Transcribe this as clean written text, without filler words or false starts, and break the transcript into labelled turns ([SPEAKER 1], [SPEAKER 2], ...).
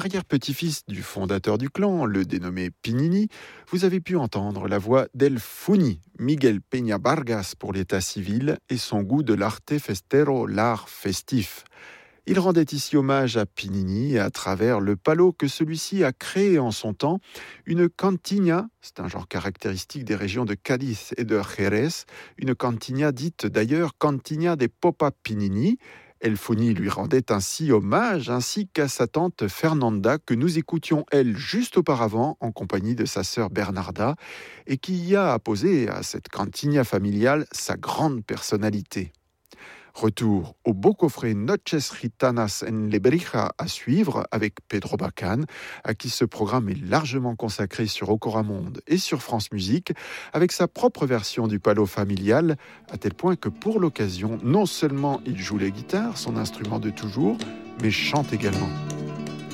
[SPEAKER 1] arrière-petit-fils du fondateur du clan, le dénommé Pinini, vous avez pu entendre la voix d'El Funi, Miguel Peña Vargas pour l'état civil et son goût de l'arte festero, l'art festif. Il rendait ici hommage à Pinini à travers le palo que celui-ci a créé en son temps, une cantiña, c'est un genre caractéristique des régions de Cadiz et de Jerez, une cantiña dite d'ailleurs cantiña de Popa Pinini. El Funi lui rendait ainsi hommage, ainsi qu'à sa tante Fernanda, que nous écoutions elle juste auparavant en compagnie de sa sœur Bernarda, et qui y a apposé à cette cantiña familiale sa grande personnalité. Retour au beau coffret Noches Gitanas en Lebrija à suivre avec Pedro Bacán, à qui ce programme est largement consacré sur Okora Monde et sur France Musique, avec sa propre version du palo familial, à tel point que pour l'occasion, non seulement il joue les guitares, son instrument de toujours, mais chante également.